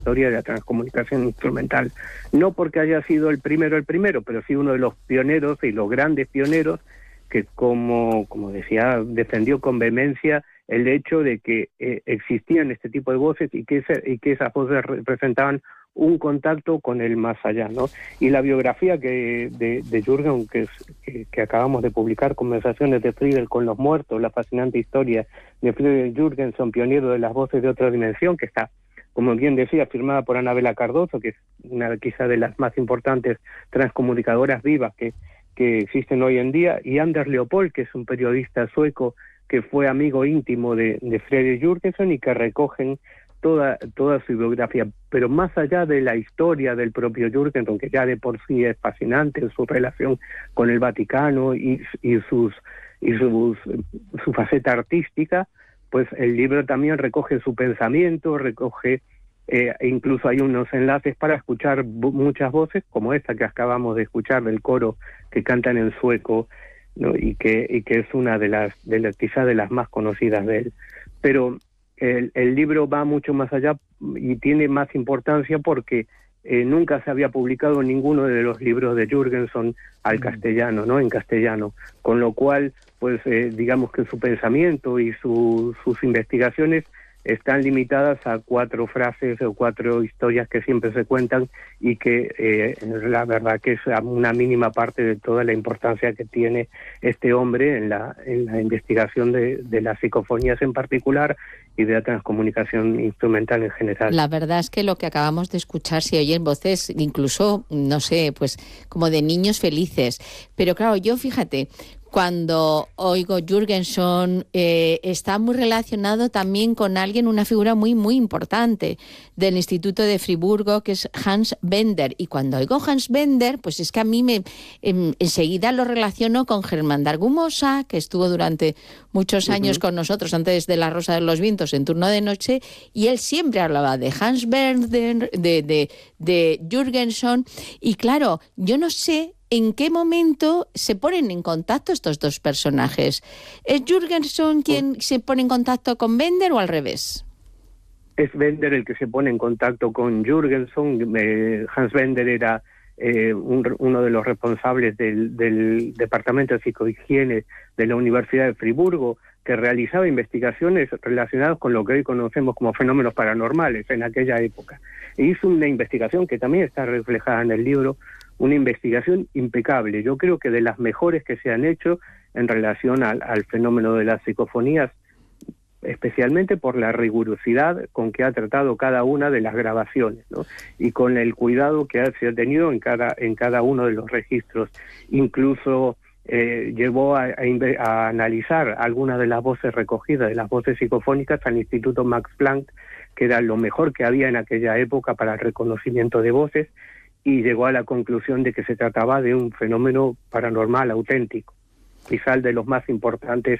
historia de la transcomunicación instrumental. No porque haya sido el primero, pero sí uno de los pioneros y los grandes pioneros que, como decía, defendió con vehemencia el hecho de que existían este tipo de voces y que esas voces representaban un contacto con el más allá, ¿no? Y la biografía de Jürgen, que acabamos de publicar, Conversaciones de Friedel con los muertos, la fascinante historia de Friedel Jürgenson, pionero de las voces de otra dimensión, que está, como bien decía, firmada por Anabela Cardoso, que es una quizá de las más importantes transcomunicadoras vivas que existen hoy en día, y Anders Leopold, que es un periodista sueco que fue amigo íntimo de Friedel Jürgenson y que recogen toda su biografía. Pero más allá de la historia del propio Jürgenson, que ya de por sí es fascinante, su relación con el Vaticano y su faceta artística, pues el libro también recoge su pensamiento, incluso hay unos enlaces para escuchar muchas voces, como esta que acabamos de escuchar del coro que cantan en sueco, ¿no? y que es una de las quizá de las más conocidas de él. Pero el libro va mucho más allá y tiene más importancia porque nunca se había publicado ninguno de los libros de Jürgenson al castellano, ¿no? En castellano, con lo cual, pues digamos que su pensamiento y sus investigaciones están limitadas a 4 frases o 4 historias que siempre se cuentan y que la verdad que es una mínima parte de toda la importancia que tiene este hombre en la investigación de las psicofonías en particular y de la transcomunicación instrumental en general. La verdad es que lo que acabamos de escuchar se oyen voces incluso, no sé, pues como de niños felices. Pero claro, yo fíjate, cuando oigo Jürgenson, está muy relacionado también con una figura muy, muy importante del Instituto de Friburgo, que es Hans Bender. Y cuando oigo Hans Bender, pues es que a mí enseguida lo relaciono con Germán Dargumosa, que estuvo durante muchos años con nosotros antes de La Rosa de los Vientos en turno de noche, y él siempre hablaba de Hans Bender, de Jürgenson. Y claro, yo no sé ¿en qué momento se ponen en contacto estos dos personajes? ¿Es Jürgenson quien se pone en contacto con Bender o al revés? Es Bender el que se pone en contacto con Jürgenson. Hans Bender era uno de los responsables del Departamento de Psicohigiene de la Universidad de Friburgo, que realizaba investigaciones relacionadas con lo que hoy conocemos como fenómenos paranormales en aquella época. E hizo una investigación que también está reflejada en el libro, una investigación impecable, yo creo que de las mejores que se han hecho en relación al fenómeno de las psicofonías, especialmente por la rigurosidad con que ha tratado cada una de las grabaciones, ¿no? Y con el cuidado que se ha tenido en cada uno de los registros. Incluso llevó a analizar algunas de las voces recogidas, de las voces psicofónicas, al Instituto Max Planck, que era lo mejor que había en aquella época para el reconocimiento de voces, y llegó a la conclusión de que se trataba de un fenómeno paranormal auténtico, quizá el de los más importantes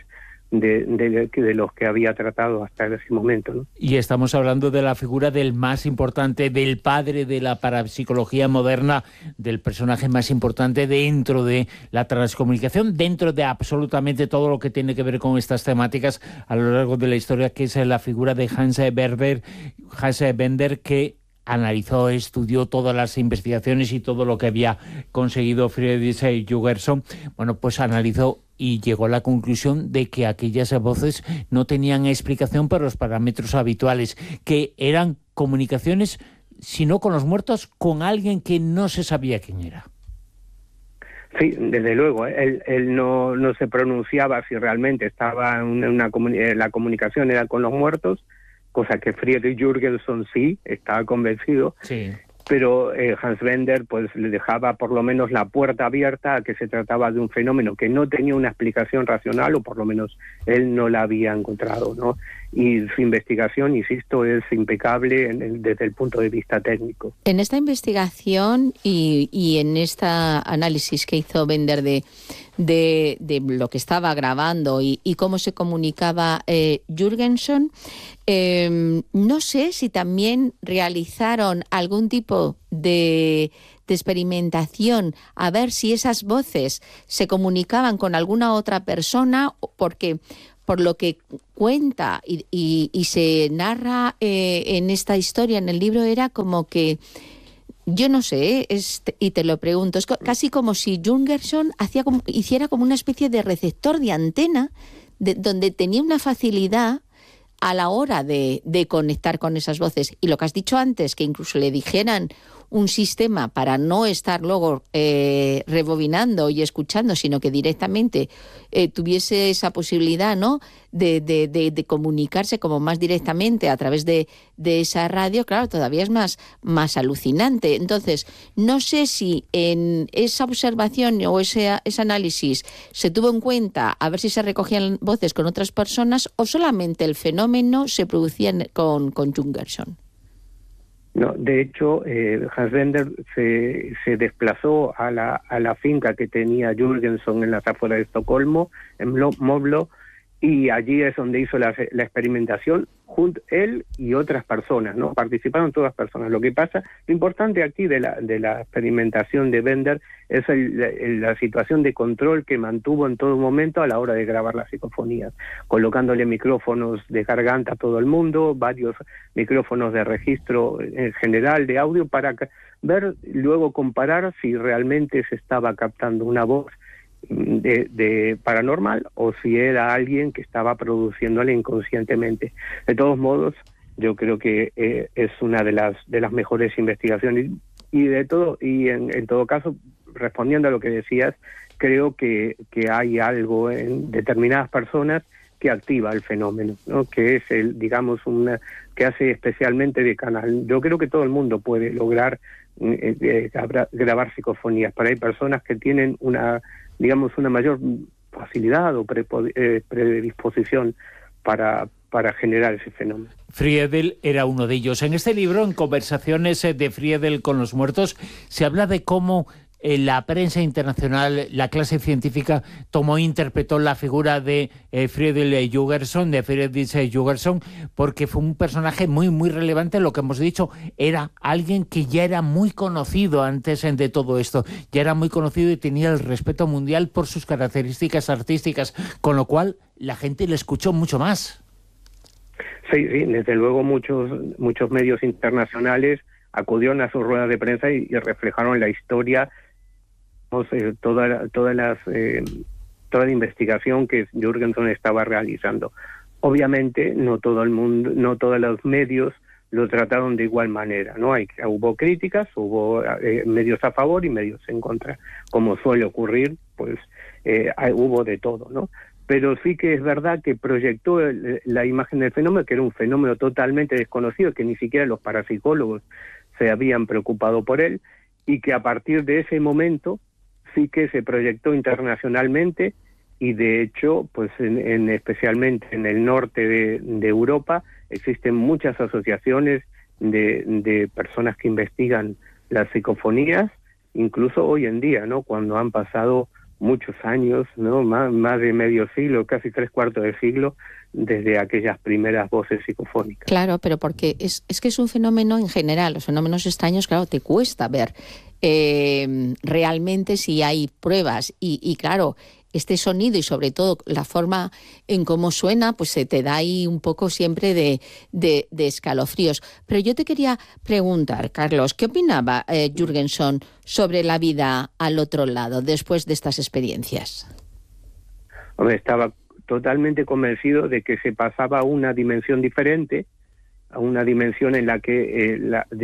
de los que había tratado hasta ese momento, ¿no? Y estamos hablando de la figura del más importante, del padre de la parapsicología moderna, del personaje más importante dentro de la transcomunicación, dentro de absolutamente todo lo que tiene que ver con estas temáticas a lo largo de la historia, que es la figura de Hans Bender, que analizó, estudió todas las investigaciones y todo lo que había conseguido Friedrich Jürgenson. Bueno, pues analizó y llegó a la conclusión de que aquellas voces no tenían explicación por los parámetros habituales, que eran comunicaciones, si no con los muertos, con alguien que no se sabía quién era. Sí, desde luego, él no se pronunciaba si realmente estaba en la comunicación era con los muertos, cosa que Friedrich Jürgenson sí estaba convencido, sí. Pero Hans Bender pues le dejaba por lo menos la puerta abierta a que se trataba de un fenómeno que no tenía una explicación racional, o por lo menos él no la había encontrado, ¿no? Y su investigación, insisto, es impecable desde el punto de vista técnico. En esta investigación y en este análisis que hizo Bender de lo que estaba grabando y cómo se comunicaba Jürgenson, no sé si también realizaron algún tipo de experimentación a ver si esas voces se comunicaban con alguna otra persona, porque por lo que cuenta y se narra en esta historia, en el libro, era como que, yo no sé, y te lo pregunto, es casi como si Jurgenson hiciera como una especie de receptor de antena, donde tenía una facilidad a la hora de conectar con esas voces. Y lo que has dicho antes, que incluso le dijeran un sistema para no estar luego rebobinando y escuchando, sino que directamente tuviese esa posibilidad, ¿no?, de comunicarse como más directamente a través de esa radio, claro, todavía es más alucinante. Entonces, no sé si en esa observación o ese análisis se tuvo en cuenta a ver si se recogían voces con otras personas o solamente el fenómeno se producía con Jurgenson. No, de hecho, Hans Bender se desplazó a la finca que tenía Jurgenson en las afueras de Estocolmo, en Moblo, y allí es donde hizo la experimentación, él y otras personas, ¿no? Participaron todas personas. Lo que pasa, lo importante aquí de la experimentación de Bender es la situación de control que mantuvo en todo momento a la hora de grabar las psicofonías, colocándole micrófonos de garganta a todo el mundo, varios micrófonos de registro en general de audio, para ver, luego comparar si realmente se estaba captando una voz de paranormal o si era alguien que estaba produciéndole inconscientemente. De todos modos, yo creo que es una de las mejores investigaciones y en todo caso, respondiendo a lo que decías, creo que hay algo en determinadas personas que activa el fenómeno, ¿no?, que es que hace especialmente de canal. Yo creo que todo el mundo puede lograr grabar psicofonías, pero hay personas que tienen una mayor facilidad o predisposición para generar ese fenómeno. Friedel era uno de ellos. En este libro, en Conversaciones de Friedel con los muertos, se habla de cómo la prensa internacional, la clase científica, interpretó la figura de Friedrich Jurgenson, porque fue un personaje muy, muy relevante. Lo que hemos dicho, era alguien que ya era muy conocido antes de todo esto. Ya era muy conocido y tenía el respeto mundial por sus características artísticas, con lo cual la gente le escuchó mucho más. Sí, desde luego muchos medios internacionales acudieron a sus ruedas de prensa y reflejaron la historia, toda la investigación que Jurgenson estaba realizando. Obviamente no todo el mundo, no todos los medios lo trataron de igual manera, ¿no? Hubo críticas, hubo medios a favor y medios en contra, como suele ocurrir, pues hubo de todo, ¿no? Pero sí que es verdad que proyectó la imagen del fenómeno, que era un fenómeno totalmente desconocido, que ni siquiera los parapsicólogos se habían preocupado por él, y que a partir de ese momento sí que se proyectó internacionalmente, y de hecho, pues especialmente en el norte de Europa, existen muchas asociaciones de personas que investigan las psicofonías, incluso hoy en día, ¿no?, cuando han pasado muchos años, ¿no?, más de medio siglo, casi 3/4 de siglo, desde aquellas primeras voces psicofónicas. Claro, pero porque es que es un fenómeno en general, los fenómenos extraños, claro, te cuesta ver realmente si hay pruebas y claro, este sonido y sobre todo la forma en cómo suena, pues se te da ahí un poco siempre de escalofríos. Pero yo te quería preguntar, Carlos, ¿qué opinaba Jurgenson sobre la vida al otro lado después de estas experiencias? Hombre, estaba totalmente convencido de que se pasaba a una dimensión diferente, a una dimensión en la que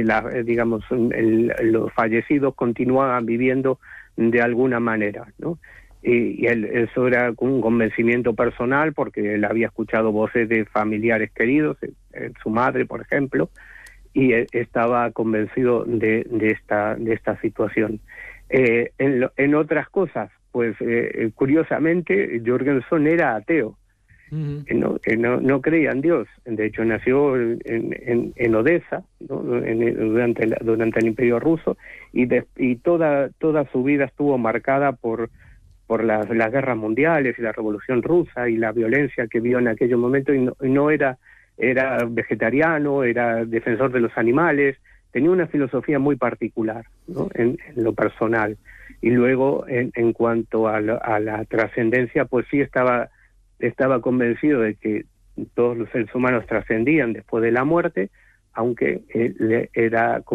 los fallecidos continuaban viviendo de alguna manera, ¿no? Y eso era un convencimiento personal, porque él había escuchado voces de familiares queridos, su madre, por ejemplo, y estaba convencido de esta situación. En otras cosas, pues curiosamente, Jurgenson era ateo. No creía en Dios. De hecho, nació en Odessa, ¿no?, durante el Imperio Ruso, y toda su vida estuvo marcada por las guerras mundiales y la Revolución Rusa y la violencia que vio en aquellos momentos, y no era vegetariano, era defensor de los animales, tenía una filosofía muy particular, ¿no?, en lo personal. Y luego, en cuanto a la trascendencia, pues sí estaba estaba convencido de que todos los seres humanos trascendían después de la muerte, aunque él era